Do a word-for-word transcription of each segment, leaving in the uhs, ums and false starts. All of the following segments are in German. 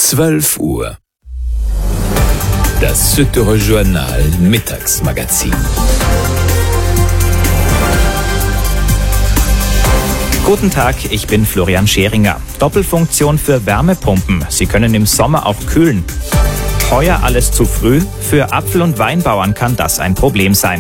zwölf Uhr. Das Süddeutsche Journal Mittagsmagazin. Guten Tag, ich bin Florian Scheringer. Doppelfunktion für Wärmepumpen. Sie können im Sommer auch kühlen. Heuer alles zu früh? Für Apfel- und Weinbauern kann das ein Problem sein.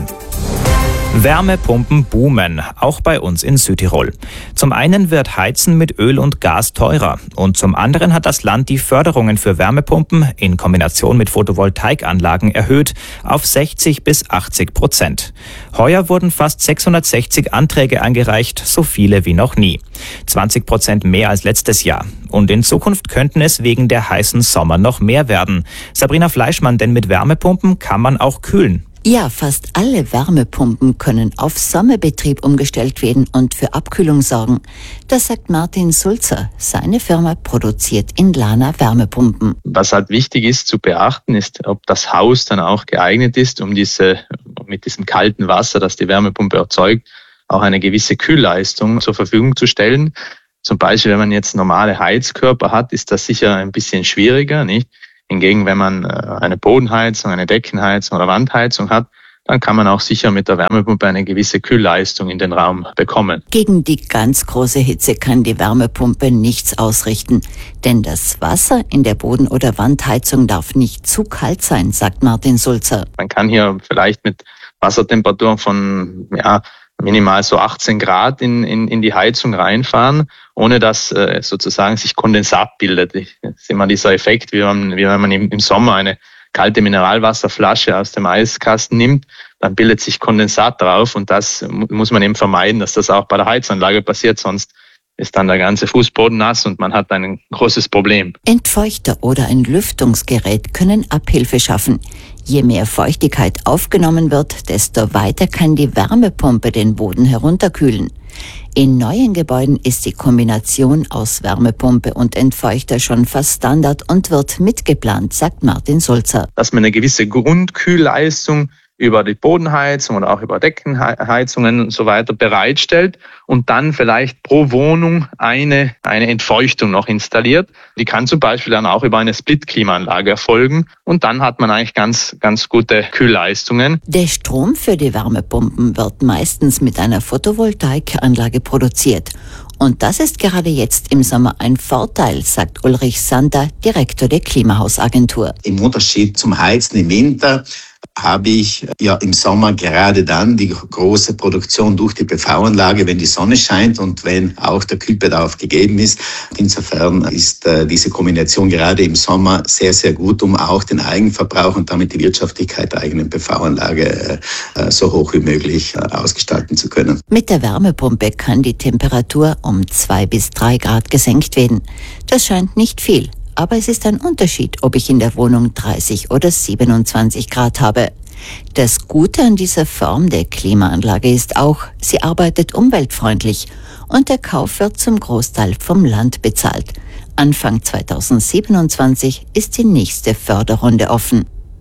Wärmepumpen boomen, auch bei uns in Südtirol. Zum einen wird Heizen mit Öl und Gas teurer und zum anderen hat das Land die Förderungen für Wärmepumpen in Kombination mit Photovoltaikanlagen erhöht auf sechzig bis achtzig Prozent. Heuer wurden fast sechshundertsechzig Anträge eingereicht, so viele wie noch nie. zwanzig Prozent mehr als letztes Jahr. Und in Zukunft könnten es wegen der heißen Sommer noch mehr werden. Sabrina Fleischmann, denn mit Wärmepumpen kann man auch kühlen. Ja, fast alle Wärmepumpen können auf Sommerbetrieb umgestellt werden und für Abkühlung sorgen. Das sagt Martin Sulzer. Seine Firma produziert in Lana Wärmepumpen. Was halt wichtig ist zu beachten, ist, ob das Haus dann auch geeignet ist, um diese mit diesem kalten Wasser, das die Wärmepumpe erzeugt, auch eine gewisse Kühlleistung zur Verfügung zu stellen. Zum Beispiel, wenn man jetzt normale Heizkörper hat, ist das sicher ein bisschen schwieriger, nicht? Hingegen, wenn man eine Bodenheizung, eine Deckenheizung oder Wandheizung hat, dann kann man auch sicher mit der Wärmepumpe eine gewisse Kühlleistung in den Raum bekommen. Gegen die ganz große Hitze kann die Wärmepumpe nichts ausrichten. Denn das Wasser in der Boden- oder Wandheizung darf nicht zu kalt sein, sagt Martin Sulzer. Man kann hier vielleicht mit Wassertemperaturen von ja, minimal so achtzehn Grad in, in, in die Heizung reinfahren, ohne dass äh, sozusagen sich Kondensat bildet. Das ist immer dieser Effekt, wie man, wie wenn man im, im Sommer eine kalte Mineralwasserflasche aus dem Eiskasten nimmt, dann bildet sich Kondensat drauf und das muss man eben vermeiden, dass das auch bei der Heizanlage passiert, sonst ist dann der ganze Fußboden nass und man hat ein großes Problem. Entfeuchter oder ein Lüftungsgerät können Abhilfe schaffen. Je mehr Feuchtigkeit aufgenommen wird, desto weiter kann die Wärmepumpe den Boden herunterkühlen. In neuen Gebäuden ist die Kombination aus Wärmepumpe und Entfeuchter schon fast Standard und wird mitgeplant, sagt Martin Sulzer. Dass man eine gewisse Grundkühlleistung über die Bodenheizung oder auch über Deckenheizungen und so weiter bereitstellt und dann vielleicht pro Wohnung eine, eine Entfeuchtung noch installiert. Die kann zum Beispiel dann auch über eine Split-Klimaanlage erfolgen und dann hat man eigentlich ganz, ganz gute Kühlleistungen. Der Strom für die Wärmepumpen wird meistens mit einer Photovoltaikanlage produziert. Und das ist gerade jetzt im Sommer ein Vorteil, sagt Ulrich Sander, Direktor der Klimahausagentur. Im Unterschied zum Heizen im Winter habe ich ja im Sommer gerade dann die große Produktion durch die P V-Anlage, wenn die Sonne scheint und wenn auch der Kühlbedarf gegeben ist. Insofern ist äh, diese Kombination gerade im Sommer sehr, sehr gut, um auch den Eigenverbrauch und damit die Wirtschaftlichkeit der eigenen P V-Anlage äh, so hoch wie möglich äh, ausgestalten zu können. Mit der Wärmepumpe kann die Temperatur um zwei bis drei Grad gesenkt werden. Das scheint nicht viel. Aber es ist ein Unterschied, ob ich in der Wohnung dreißig oder siebenundzwanzig Grad habe. Das Gute an dieser Form der Klimaanlage ist auch, sie arbeitet umweltfreundlich und der Kauf wird zum Großteil vom Land bezahlt. Anfang zweitausendsiebenundzwanzig ist die nächste Förderrunde offen.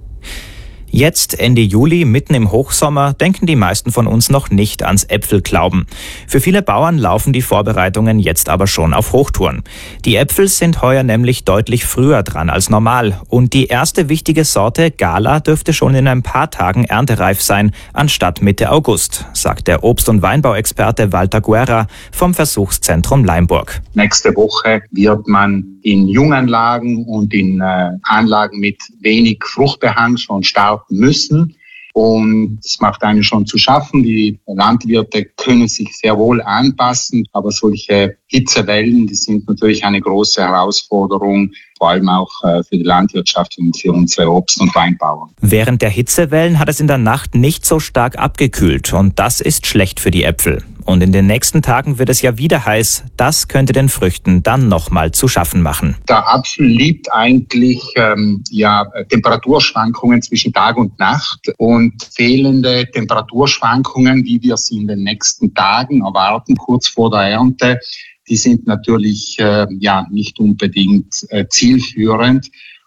Jetzt, Ende Juli, mitten im Hochsommer, denken die meisten von uns noch nicht ans Äpfelklauben. Für viele Bauern laufen die Vorbereitungen jetzt aber schon auf Hochtouren. Die Äpfel sind heuer nämlich deutlich früher dran als normal. Und die erste wichtige Sorte, Gala, dürfte schon in ein paar Tagen erntereif sein, anstatt Mitte August, sagt der Obst- und Weinbauexperte Walter Guerra vom Versuchszentrum Leimburg. Nächste Woche wird man in Junganlagen und in äh, Anlagen mit wenig Fruchtbehang schon starten müssen. Und es macht einem schon zu schaffen. Die Landwirte können sich sehr wohl anpassen, aber solche Hitzewellen, die sind natürlich eine große Herausforderung, vor allem auch für die Landwirtschaft und für unsere Obst- und Weinbauern. Während der Hitzewellen hat es in der Nacht nicht so stark abgekühlt und das ist schlecht für die Äpfel. Und in den nächsten Tagen wird es ja wieder heiß. Das könnte den Früchten dann nochmal zu schaffen machen. Der Apfel liebt eigentlich ähm, ja Temperaturschwankungen zwischen Tag und Nacht und fehlende Temperaturschwankungen, wie wir sie in den nächsten Tagen erwarten, kurz vor der Ernte, die sind natürlich äh, ja nicht unbedingt äh, zielführend.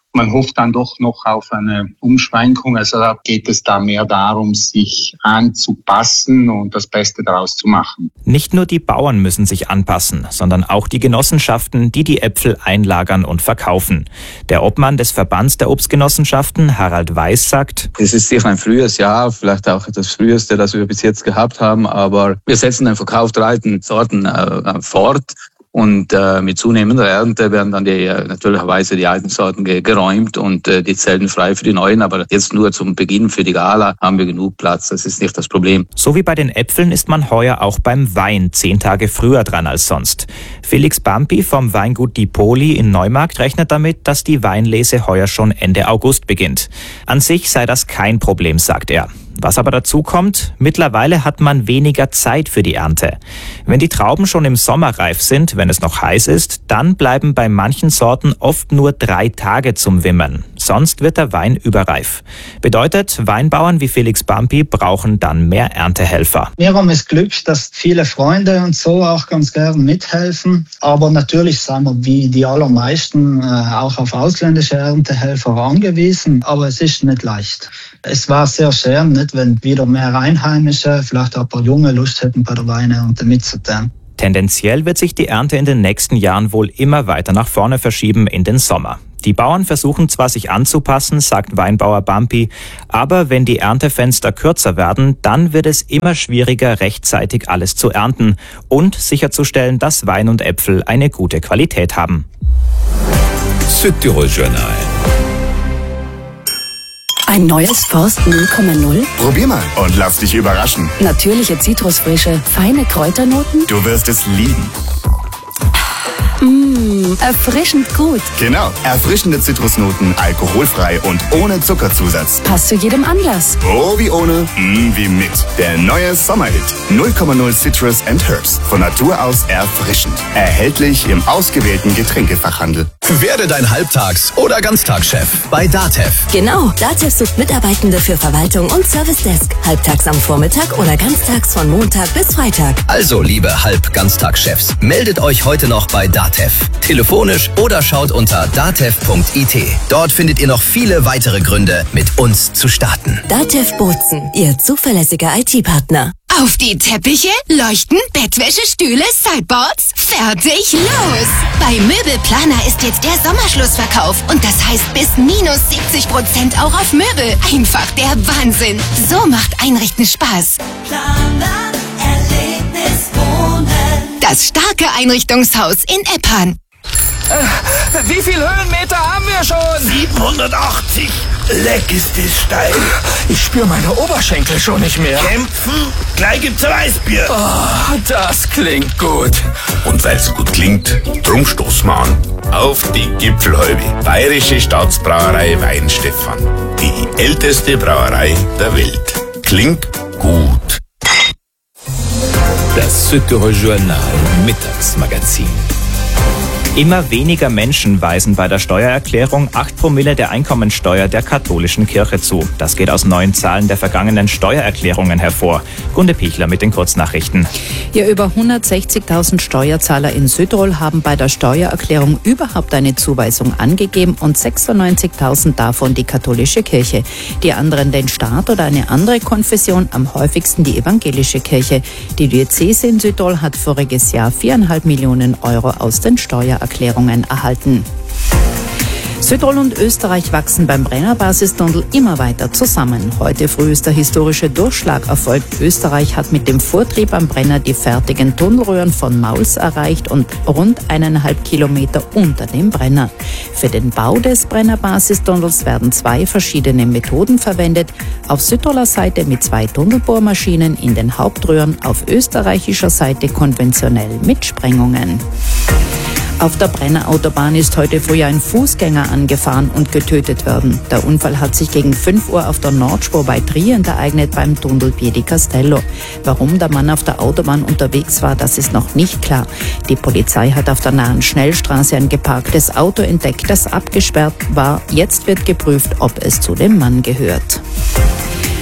Man hofft dann doch noch auf eine Umschwenkung. Also da geht es da mehr darum, sich anzupassen und das Beste daraus zu machen. Nicht nur die Bauern müssen sich anpassen, sondern auch die Genossenschaften, die die Äpfel einlagern und verkaufen. Der Obmann des Verbands der Obstgenossenschaften, Harald Weiß, sagt: Es ist sicher ein frühes Jahr, vielleicht auch das früheste, das wir bis jetzt gehabt haben, aber wir setzen den Verkauf der alten Sorten äh, fort. Und äh, mit zunehmender Ernte werden dann die, äh, natürlicherweise die alten Sorten ge- geräumt und äh, die Zellen frei für die neuen. Aber jetzt nur zum Beginn für die Gala haben wir genug Platz. Das ist nicht das Problem. So wie bei den Äpfeln ist man heuer auch beim Wein zehn Tage früher dran als sonst. Felix Bampi vom Weingut Die Poli in Neumarkt rechnet damit, dass die Weinlese heuer schon Ende August beginnt. An sich sei das kein Problem, sagt er. Was aber dazu kommt, mittlerweile hat man weniger Zeit für die Ernte. Wenn die Trauben schon im Sommer reif sind, wenn es noch heiß ist, dann bleiben bei manchen Sorten oft nur drei Tage zum Wimmern. Sonst wird der Wein überreif. Bedeutet, Weinbauern wie Felix Bampi brauchen dann mehr Erntehelfer. Wir haben das Glück, dass viele Freunde und so auch ganz gern mithelfen. Aber natürlich sind wir wie die allermeisten auch auf ausländische Erntehelfer angewiesen. Aber es ist nicht leicht. Es war sehr schön, nicht, wenn wieder mehr Einheimische, vielleicht auch ein paar Junge Lust hätten, bei der Weinernte mitzutun. Tendenziell wird sich die Ernte in den nächsten Jahren wohl immer weiter nach vorne verschieben in den Sommer. Die Bauern versuchen zwar, sich anzupassen, sagt Weinbauer Bampi, aber wenn die Erntefenster kürzer werden, dann wird es immer schwieriger, rechtzeitig alles zu ernten und sicherzustellen, dass Wein und Äpfel eine gute Qualität haben. Südtirol Journal. Ein neues Forst null Komma null? Probier mal und lass dich überraschen. Natürliche Zitrusfrische, feine Kräuternoten? Du wirst es lieben. Mmh, erfrischend gut. Genau, erfrischende Zitrusnoten, alkoholfrei und ohne Zuckerzusatz. Passt zu jedem Anlass. Oh wie ohne, mm wie mit. Der neue Sommerhit. null Komma null Citrus and Herbs. Von Natur aus erfrischend. Erhältlich im ausgewählten Getränkefachhandel. Werde dein Halbtags- oder Ganztagschef bei DATEV. Genau, DATEV sucht Mitarbeitende für Verwaltung und Service Desk. Halbtags am Vormittag oder ganztags von Montag bis Freitag. Also, liebe Halb-Ganztagschefs, meldet euch heute noch bei DATEV. Telefonisch oder schaut unter datev punkt it. Dort findet ihr noch viele weitere Gründe, mit uns zu starten. DATEV Bozen, Ihr zuverlässiger I T-Partner. Auf die Teppiche, Leuchten, Bettwäsche, Stühle, Sideboards. Fertig, los! Bei Möbelplaner ist jetzt der Sommerschlussverkauf. Und das heißt bis minus siebzig Prozent auch auf Möbel. Einfach der Wahnsinn. So macht Einrichten Spaß. Planer, Erlebnis, Wohnen. Das starke Einrichtungshaus in Eppan. Äh, wie viel Höhenmeter haben wir schon? siebenhundertachtzig. Leck ist es steil. Ich spüre meine Oberschenkel schon nicht mehr. Kämpfen? Gleich gibt's ein Weißbier. Oh, das klingt gut. Und weil's so gut klingt, drum stoßen wir an. Auf die Gipfelhalbe. Bayerische Staatsbrauerei Weinstefan. Die älteste Brauerei der Welt. Klingt gut. Das Südtirol Journal Mittagsmagazin. Immer weniger Menschen weisen bei der Steuererklärung acht Promille der Einkommensteuer der katholischen Kirche zu. Das geht aus neuen Zahlen der vergangenen Steuererklärungen hervor. Gunde Pichler mit den Kurznachrichten. Ja, über hundertsechzigtausend Steuerzahler in Südtirol haben bei der Steuererklärung überhaupt eine Zuweisung angegeben und sechsundneunzigtausend davon die katholische Kirche. Die anderen den Staat oder eine andere Konfession, am häufigsten die evangelische Kirche. Die Diözese in Südtirol hat voriges Jahr viereinhalb Millionen Euro aus den Steuererklärungen erhalten. Südtirol und Österreich wachsen beim Brennerbasistunnel immer weiter zusammen. Heute früh ist der historische Durchschlag erfolgt. Österreich hat mit dem Vortrieb am Brenner die fertigen Tunnelröhren von Mauls erreicht und rund eineinhalb Kilometer unter dem Brenner. Für den Bau des Brennerbasistunnels werden zwei verschiedene Methoden verwendet. Auf Südtiroler Seite mit zwei Tunnelbohrmaschinen in den Hauptröhren, auf österreichischer Seite konventionell mit Sprengungen. Auf der Brennerautobahn ist heute früh ein Fußgänger angefahren und getötet worden. Der Unfall hat sich gegen fünf Uhr auf der Nordspur bei Trient ereignet beim Tunnel Piedi Castello. Warum der Mann auf der Autobahn unterwegs war, das ist noch nicht klar. Die Polizei hat auf der nahen Schnellstraße ein geparktes Auto entdeckt, das abgesperrt war. Jetzt wird geprüft, ob es zu dem Mann gehört.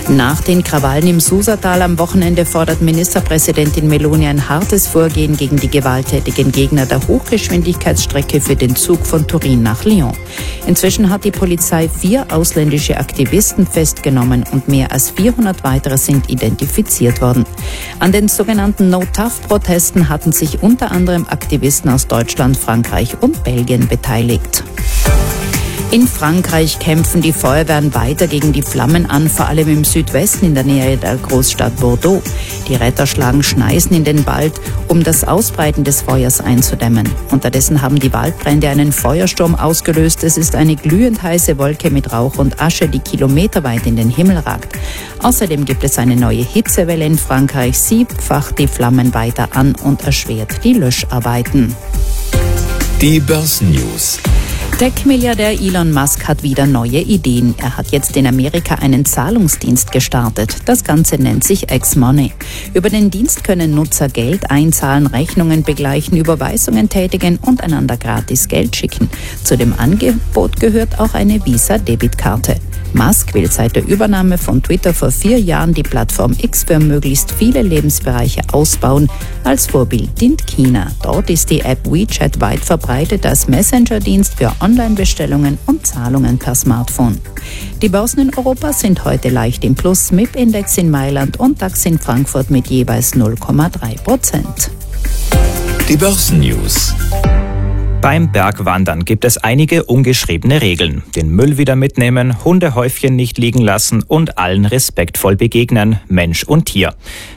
Nach den Krawallen im Susatal am Wochenende fordert Ministerpräsidentin Meloni ein hartes Vorgehen gegen die gewalttätigen Gegner der Hochgeschwindigkeitsstrecke für den Zug von Turin nach Lyon. Inzwischen hat die Polizei vier ausländische Aktivisten festgenommen und mehr als vierhundert weitere sind identifiziert worden. An den sogenannten No-Tough-Protesten hatten sich unter anderem Aktivisten aus Deutschland, Frankreich und Belgien beteiligt. In Frankreich kämpfen die Feuerwehren weiter gegen die Flammen an, vor allem im Südwesten in der Nähe der Großstadt Bordeaux. Die Retter schlagen Schneisen in den Wald, um das Ausbreiten des Feuers einzudämmen. Unterdessen haben die Waldbrände einen Feuersturm ausgelöst. Es ist eine glühend heiße Wolke mit Rauch und Asche, die kilometerweit in den Himmel ragt. Außerdem gibt es eine neue Hitzewelle in Frankreich. Sie facht die Flammen weiter an und erschwert die Löscharbeiten. Die Börsennews. Tech-Milliardär Elon Musk hat wieder neue Ideen. Er hat jetzt in Amerika einen Zahlungsdienst gestartet. Das Ganze nennt sich X-Money. Über den Dienst können Nutzer Geld einzahlen, Rechnungen begleichen, Überweisungen tätigen und einander gratis Geld schicken. Zu dem Angebot gehört auch eine Visa-Debitkarte. Musk will seit der Übernahme von Twitter vor vier Jahren die Plattform X für möglichst viele Lebensbereiche ausbauen. Als Vorbild dient China. Dort ist die App WeChat weit verbreitet als Messenger-Dienst für Online-Bestellungen und Zahlungen per Smartphone. Die Börsen in Europa sind heute leicht im Plus, M I P-Index in Mailand und DAX in Frankfurt mit jeweils null Komma drei Prozent. Die Börsennews. Beim Bergwandern gibt es einige ungeschriebene Regeln. Den Müll wieder mitnehmen, Hundehäufchen nicht liegen lassen und allen respektvoll begegnen, Mensch und Tier.